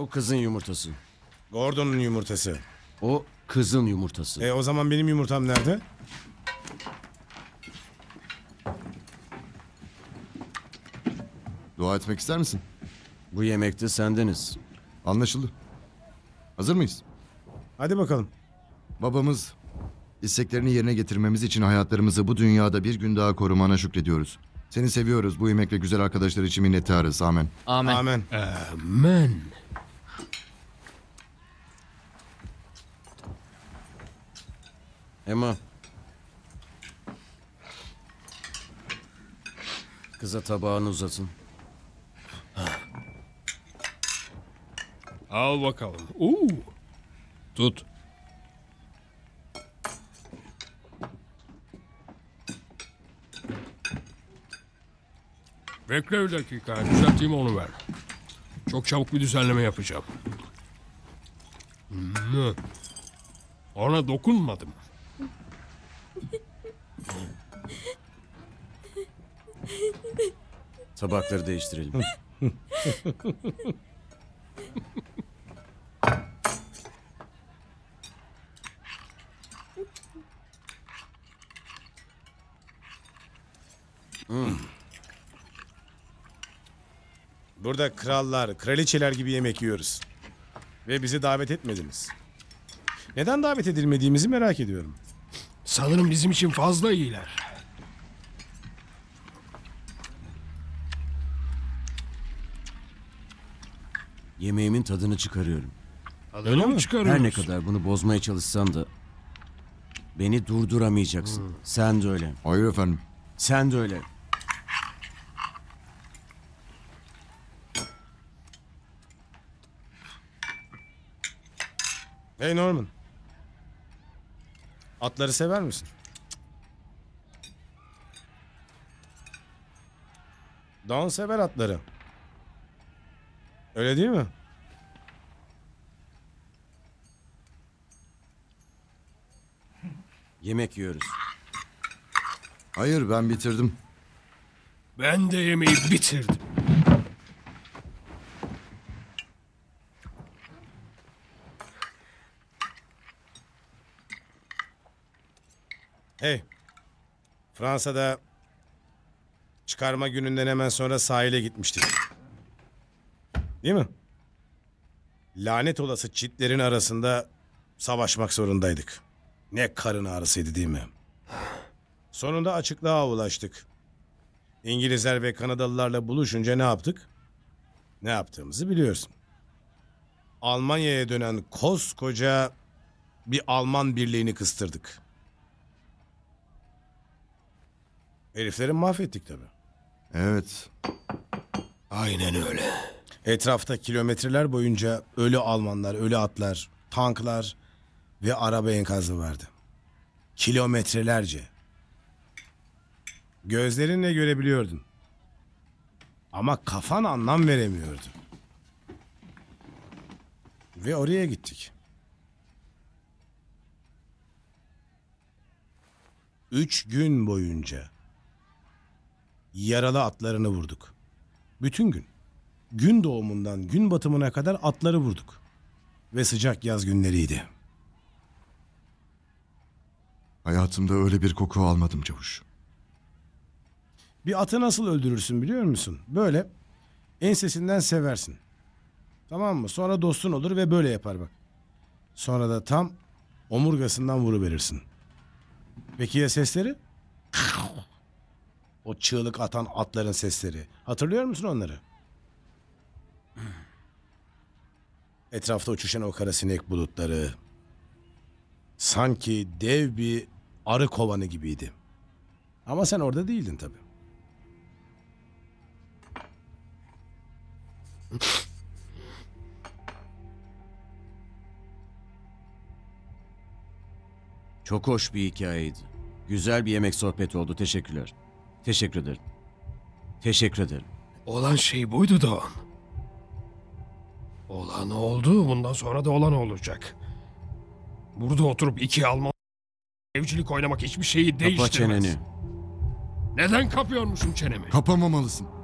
O kızın yumurtası. Gordon'un yumurtası. O kızın yumurtası. O zaman benim yumurtam nerede? Dua etmek ister misin? Bu yemekte sendeniz. Anlaşıldı. Hazır mıyız? Hadi bakalım. Babamız, isteklerini yerine getirmemiz için hayatlarımızı bu dünyada bir gün daha korumana şükrediyoruz. Seni seviyoruz. Bu yemek ve güzel arkadaşlar için minnettarız. Amen. Amen. Amen. Men. Emma. Kıza tabağını uzatın. Al bakalım. Tut. Bekle bir dakika. Düzelteyim onu ver. Çok çabuk bir düzenleme yapacağım. Ona dokunmadım. Tabakları değiştirelim. Burada krallar, kraliçeler gibi yemek yiyoruz. Ve bizi davet etmediniz. Neden davet edilmediğimizi merak ediyorum. Sanırım bizim için fazla iyiler. Yemeğimin tadını çıkarıyorum. Öyle mi? Her ne kadar bunu bozmaya çalışsan da beni durduramayacaksın. Sen de öyle. Hayır efendim. Sen de öyle. Hey Norman. Atları sever misin? Don sever atları. Öyle değil mi? Yemek yiyoruz. Hayır, ben bitirdim. Ben de yemeği bitirdim. Hey. Fransa'da çıkarma gününden hemen sonra sahile gitmiştik. Değil mi? Lanet olası çitlerin arasında savaşmak zorundaydık. Ne karın ağrısıydı değil mi? Sonunda açıklığa ulaştık. İngilizler ve Kanadalılarla buluşunca ne yaptık? Ne yaptığımızı biliyorsun. Almanya'ya dönen koskoca bir Alman birliğini kıstırdık. Herifleri mahvettik tabii. Evet. Aynen öyle. Etrafta kilometreler boyunca ölü Almanlar, ölü atlar, tanklar ve araba enkazı vardı. Kilometrelerce. Gözlerinle görebiliyordun. Ama kafan anlam veremiyordu. Ve oraya gittik. 3 gün boyunca yaralı atlarını vurduk. Bütün gün. Gün doğumundan gün batımına kadar atları vurduk. Ve sıcak yaz günleriydi. Hayatımda öyle bir koku almadım Çavuş. Bir atı nasıl öldürürsün biliyor musun? Böyle ensesinden seversin. Tamam mı? Sonra dostun olur ve böyle yapar bak. Sonra da tam omurgasından vuruverirsin. Peki ya sesleri? O çığlık atan atların sesleri. Hatırlıyor musun onları? Etrafta uçuşan o kara sinek bulutları. Sanki dev bir arı kovanı gibiydi. Ama sen orada değildin tabii. Çok hoş bir hikayeydi. Güzel bir yemek sohbeti oldu. Teşekkürler. Teşekkür ederim. Teşekkür ederim. Olan şey buydu Doğan. Olan oldu, bundan sonra da olan olacak. Burada oturup iki Alman evcilik oynamak hiçbir şeyi Kapa değiştirmez. çeneni. Neden kapıyormuşum çenemi? Kapamamalısın.